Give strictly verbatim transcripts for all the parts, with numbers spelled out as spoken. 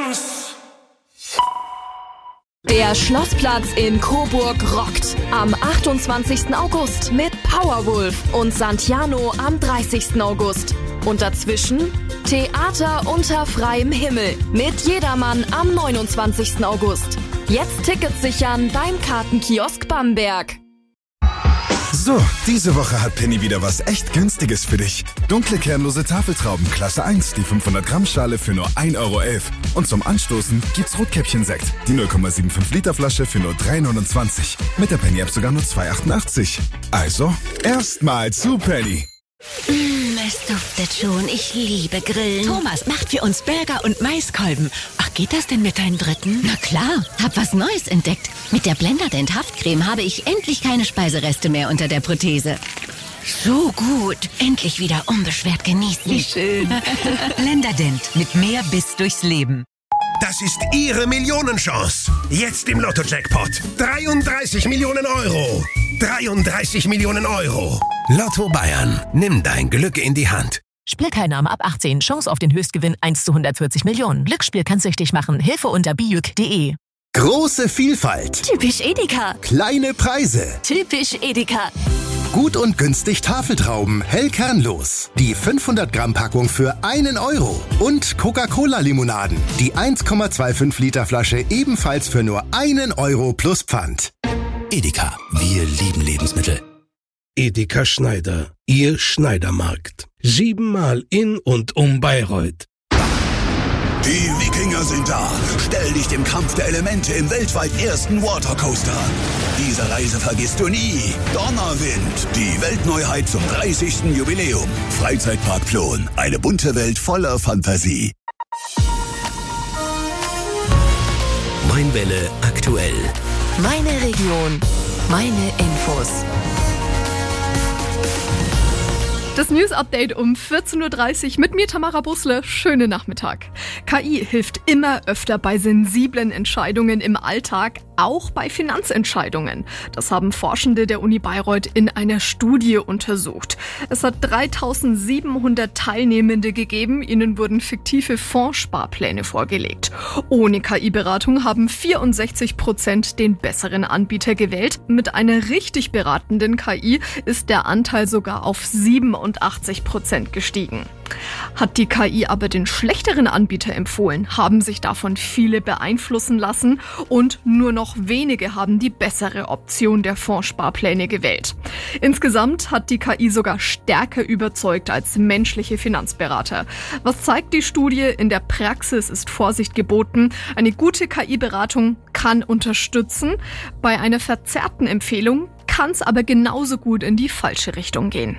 Chance. Der Schlossplatz in Coburg rockt. Am achtundzwanzigsten August mit Powerwolf und Santiano am dreißigsten August. Und dazwischen Theater unter freiem Himmel mit Jedermann am neunundzwanzigsten August. Jetzt Tickets sichern beim Kartenkiosk Bamberg. So, diese Woche hat Penny wieder was echt Günstiges für dich. Dunkle kernlose Tafeltrauben Klasse eins, die fünfhundert Gramm Schale für nur ein Euro elf. Und zum Anstoßen gibt's Rotkäppchen-Sekt, die null Komma fünfundsiebzig Liter Flasche für nur drei neunundzwanzig. Mit der Penny-App sogar nur zwei achtundachtzig. Also, erstmal zu Penny. Mmh, es duftet schon. Ich liebe Grillen. Thomas macht für uns Burger und Maiskolben. Ach, geht das denn mit deinen Dritten? Na klar, hab was Neues entdeckt. Mit der Blenderdent Haftcreme habe ich endlich keine Speisereste mehr unter der Prothese. So gut. Endlich wieder unbeschwert genießen. Wie schön. Blenderdent. Mit mehr Biss durchs Leben. Das ist Ihre Millionenchance. Jetzt im Lotto-Jackpot. dreiunddreißig Millionen Euro. dreiunddreißig Millionen Euro. Lotto Bayern. Nimm dein Glück in die Hand. Spielteilnahme ab achtzehn. Chance auf den Höchstgewinn eins zu hundertvierzig Millionen. Glücksspiel kann süchtig machen. Hilfe unter bijuk punkt de. Große Vielfalt. Typisch Edeka. Kleine Preise. Typisch Edeka. Gut und günstig Tafeltrauben, hell kernlos. Die fünfhundert Gramm Packung für einen Euro. Und Coca-Cola-Limonaden. Die eins Komma fünfundzwanzig Liter Flasche ebenfalls für nur einen Euro plus Pfand. Edeka. Wir lieben Lebensmittel. Edeka Schneider. Ihr Schneidermarkt. Siebenmal in und um Bayreuth. Die Wikinger sind da. Stell dich dem Kampf der Elemente im weltweit ersten Watercoaster an. Diese Reise vergisst du nie. Donnerwind, die Weltneuheit zum dreißigsten Jubiläum. Freizeitpark Plon, eine bunte Welt voller Fantasie. Mainwelle aktuell. Meine Region. Meine Infos. Das News-Update um vierzehn Uhr dreißig mit mir, Tamara Busle. Schönen Nachmittag. K I hilft immer öfter bei sensiblen Entscheidungen im Alltag, auch bei Finanzentscheidungen. Das haben Forschende der Uni Bayreuth in einer Studie untersucht. Es hat dreitausendsiebenhundert Teilnehmende gegeben. Ihnen wurden fiktive Fondssparpläne vorgelegt. Ohne K I-Beratung haben vierundsechzig Prozent den besseren Anbieter gewählt. Mit einer richtig beratenden K I ist der Anteil sogar auf siebenundachtzig Prozent gestiegen. Hat die K I aber den schlechteren Anbieter empfohlen, haben sich davon viele beeinflussen lassen und nur noch wenige haben die bessere Option der Fondssparpläne gewählt. Insgesamt hat die K I sogar stärker überzeugt als menschliche Finanzberater. Was zeigt die Studie? In der Praxis ist Vorsicht geboten. Eine gute K I-Beratung kann unterstützen. Bei einer verzerrten Empfehlung kann es aber genauso gut in die falsche Richtung gehen.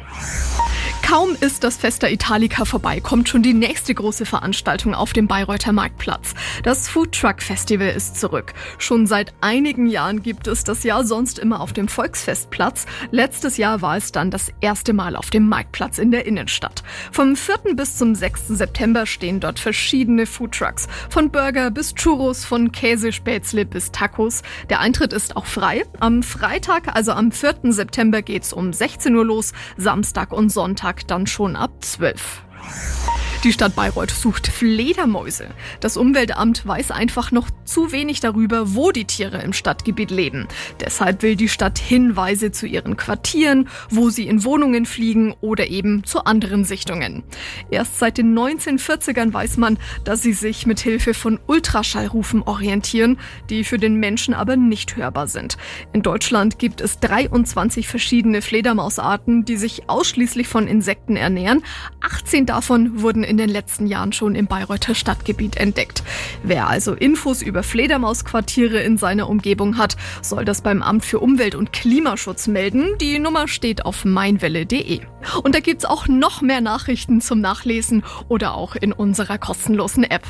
Kaum ist das Festa Italica vorbei, kommt schon die nächste große Veranstaltung auf dem Bayreuther Marktplatz. Das Food Truck Festival ist zurück. Schon seit einigen Jahren gibt es das Jahr sonst immer auf dem Volksfestplatz. Letztes Jahr war es dann das erste Mal auf dem Marktplatz in der Innenstadt. Vom vierten bis zum sechsten September stehen dort verschiedene Food Trucks. Von Burger bis Churros, von Käsespätzle bis Tacos. Der Eintritt ist auch frei. Am Freitag, also am vierten September, geht's um sechzehn Uhr los, Samstag und Sonntag dann schon ab zwölf. Die Stadt Bayreuth sucht Fledermäuse. Das Umweltamt weiß einfach noch zu wenig darüber, wo die Tiere im Stadtgebiet leben. Deshalb will die Stadt Hinweise zu ihren Quartieren, wo sie in Wohnungen fliegen oder eben zu anderen Sichtungen. Erst seit den neunzehnhundertvierzigern weiß man, dass sie sich mit Hilfe von Ultraschallrufen orientieren, die für den Menschen aber nicht hörbar sind. In Deutschland gibt es dreiundzwanzig verschiedene Fledermausarten, die sich ausschließlich von Insekten ernähren. achtzehn davon wurden in den letzten Jahren schon im Bayreuther Stadtgebiet entdeckt. Wer also Infos über Fledermausquartiere in seiner Umgebung hat, soll das beim Amt für Umwelt- und Klimaschutz melden. Die Nummer steht auf mainwelle punkt de. Und da gibt's auch noch mehr Nachrichten zum Nachlesen oder auch in unserer kostenlosen App.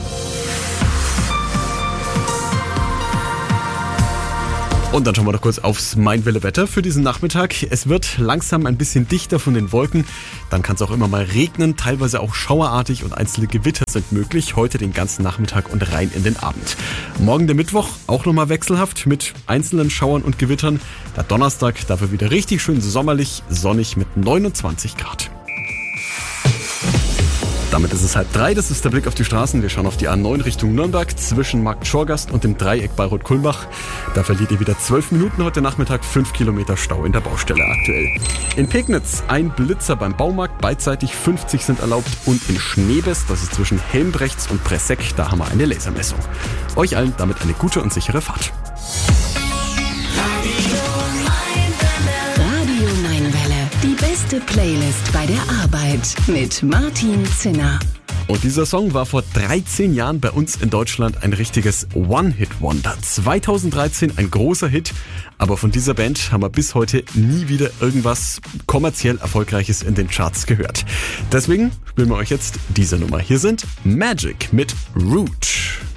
Und dann schauen wir doch kurz aufs Mainwelle-Wetter für diesen Nachmittag. Es wird langsam ein bisschen dichter von den Wolken. Dann kann es auch immer mal regnen, teilweise auch schauerartig und einzelne Gewitter sind möglich. Heute den ganzen Nachmittag und rein in den Abend. Morgen der Mittwoch auch nochmal wechselhaft mit einzelnen Schauern und Gewittern. Der Donnerstag dafür wieder richtig schön sommerlich, sonnig mit neunundzwanzig Grad. Damit ist es halb drei, das ist der Blick auf die Straßen. Wir schauen auf die A neun Richtung Nürnberg zwischen Markt Schorgast und dem Dreieck Bayreuth-Kulmbach. Da verliert ihr wieder zwölf Minuten heute Nachmittag, fünf Kilometer Stau in der Baustelle aktuell. In Pegnitz ein Blitzer beim Baumarkt, beidseitig fünfzig sind erlaubt und in Schneebest, das ist zwischen Helmbrechts und Presseck, da haben wir eine Lasermessung. Euch allen damit eine gute und sichere Fahrt. Radio neun Welle, die beste Playlist bei der Arbeit mit Martin Zinner. Und dieser Song war vor dreizehn Jahren bei uns in Deutschland ein richtiges One-Hit-Wonder. zweitausenddreizehn ein großer Hit, aber von dieser Band haben wir bis heute nie wieder irgendwas kommerziell Erfolgreiches in den Charts gehört. Deswegen spielen wir euch jetzt diese Nummer. Hier sind Magic mit Root.